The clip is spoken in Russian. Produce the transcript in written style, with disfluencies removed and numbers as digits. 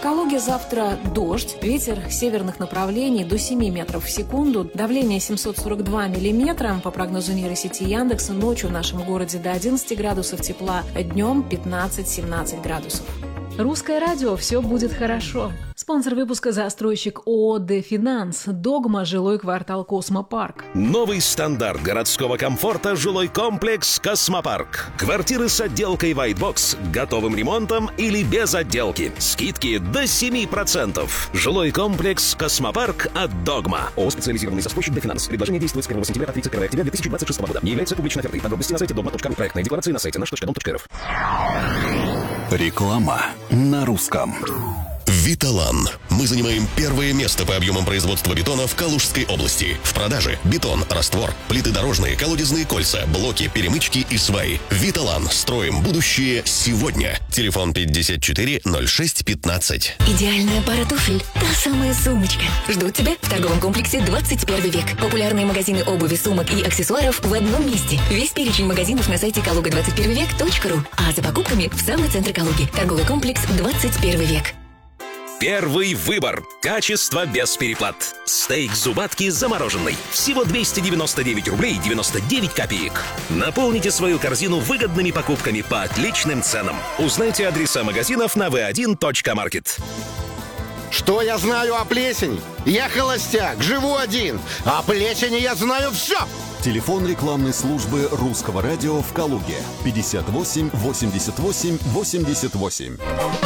Калуге завтра дождь, ветер северных направлений до 7 метров в секунду, давление 742 миллиметра. По прогнозу нейросети Яндекса, ночью в нашем городе до 11 градусов тепла, днем 15-17 градусов. Русское радио «Все будет хорошо». Спонсор выпуска — застройщик ООО «Дефинанс». Догма, жилой квартал «Космопарк». Новый стандарт городского комфорта — жилой комплекс «Космопарк». Квартиры с отделкой White Box, готовым ремонтом или без отделки. Скидки до 7%. Жилой комплекс «Космопарк» от Догма. ООО «Специализированный застройщик «Дефинанс». Предложение действует с 1 сентября по 31 октября 2026 года. Не является публичной офертой. Подробности на сайте dogma.ru. Проектные декларации на сайте наш.дом.рф. Реклама на русском. Виталан. Мы занимаем первое место по объемам производства бетона в Калужской области. В продаже бетон, раствор, плиты дорожные, колодезные кольца, блоки, перемычки и сваи. Виталан. Строим будущее сегодня. Телефон 54 06 15. Идеальная пара туфель. Та самая сумочка. Ждут тебя в торговом комплексе 21 век. Популярные магазины обуви, сумок и аксессуаров в одном месте. Весь перечень магазинов на сайте kaluga21vek.ru. А за покупками в самый центр Калуги. Торговый комплекс 21 век. Первый выбор. Качество без переплат. Стейк зубатки замороженный. Всего 299 рублей 99 копеек. Наполните свою корзину выгодными покупками по отличным ценам. Узнайте адреса магазинов на v1.market. Что я знаю о плесени? Я холостяк, живу один. О плесени я знаю все. Телефон рекламной службы русского радио в Калуге. 58 88 88.